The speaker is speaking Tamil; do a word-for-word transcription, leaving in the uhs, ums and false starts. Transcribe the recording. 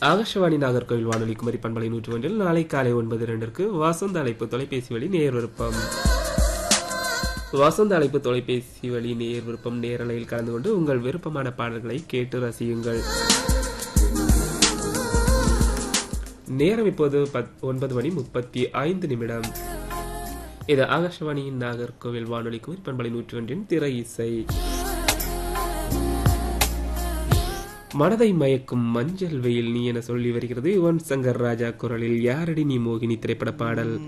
ஆகாஷவாணி நாகர்கோவில் வானொலி குமரி பண்பலை நூற்று ஒன்றில் நாளை காலை ஒன்பது இரண்டிற்கு வசந்த அழைப்பு தொலைபேசி வழி நேர் விருப்பம். வசந்த அழைப்பு தொலைபேசி வழி நேர் விருப்பம் நேரலையில் கலந்து கொண்டு உங்கள் விருப்பமான பாடல்களை கேட்டு ரசியுங்கள். நேரம் இப்போது ஒன்பது மணி முப்பத்தி ஐந்து நிமிடம். இது ஆகாஷவாணியின் நாகர்கோவில் வானொலி குமரி பண்பலை நூற்று ஒன்றின் திரை இசை. மனதை மயக்கும் மஞ்சள் வெயில் நீ என சொல்லி வருகிறது யுவன் சங்கர் ராஜா குரலில் யாரடி நீ மோகினி திரைப்பட பாடல்.